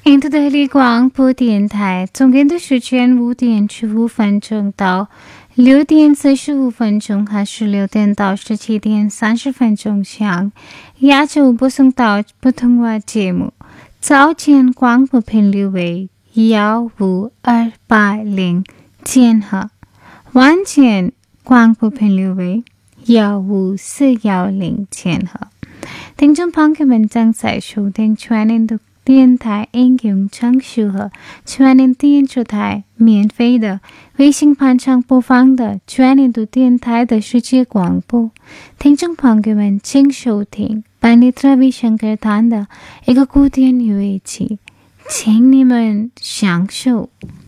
印度德里广播电台，中间的时间5点15分钟到6点45分钟，还是6点到17点30分钟向亚洲播送到普通话节目。早间广播频率为15280千赫，晚间广播频率为15410千赫。听众朋友们正在收听全年度电台应用程序和全年电视台免费的微信盘上播放的全年度电台的世界广播。听众朋友们，请收听班尼特维香格谈的一个古典乐器，请你们享受。